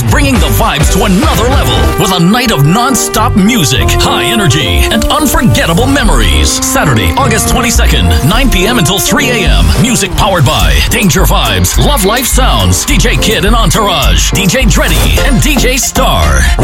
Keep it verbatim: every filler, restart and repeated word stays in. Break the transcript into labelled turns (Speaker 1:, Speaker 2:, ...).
Speaker 1: is bringing the vibes to another level with a night of non-stop music, high energy, and unforgettable memories. Saturday, August twenty-second, nine p.m. until three a.m. Music powered by Danger Vibes, Love Life Sounds, D J Kid and Entourage, D J Dreddy, and D J Star.